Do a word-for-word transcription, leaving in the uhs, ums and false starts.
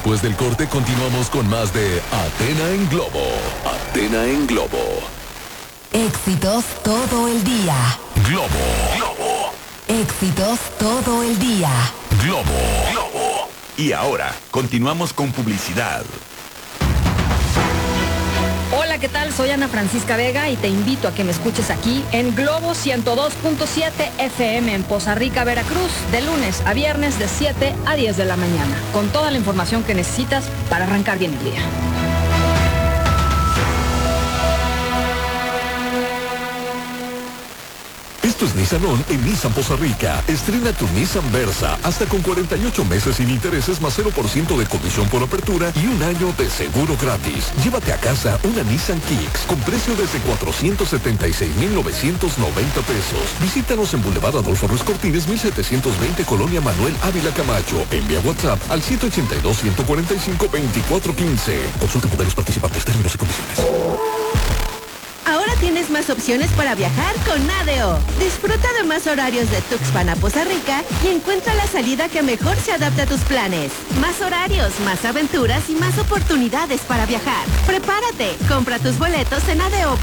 Después del corte continuamos con más de Athena en Globo. Athena en Globo. Éxitos todo el día. Globo. Globo. Éxitos todo el día. Globo. Globo. Y ahora, continuamos con publicidad. Hola, ¿qué tal? Soy Ana Francisca Vega y te invito a que me escuches aquí en Globo ciento dos punto siete F M en Poza Rica, Veracruz, de lunes a viernes de siete a diez de la mañana, con toda la información que necesitas para arrancar bien el día. Esto es Nissan On en Nissan Poza Rica. Estrena tu Nissan Versa hasta con cuarenta y ocho meses sin intereses más cero por ciento de comisión por apertura y un año de seguro gratis. Llévate a casa una Nissan Kicks con precio desde cuatrocientos setenta y seis mil novecientos noventa pesos. Visítanos en Boulevard Adolfo Ruiz Cortines, mil setecientos veinte, Colonia Manuel Ávila Camacho. Envía WhatsApp al siete ocho dos, uno cuatro cinco, dos cuatro uno cinco. Consulta modelos participantes, términos y condiciones. Ahora tienes más opciones para viajar con ADO. Disfruta de más horarios de Tuxpan a Poza Rica y encuentra la salida que mejor se adapte a tus planes. Más horarios, más aventuras y más oportunidades para viajar. Prepárate, compra tus boletos en A D O.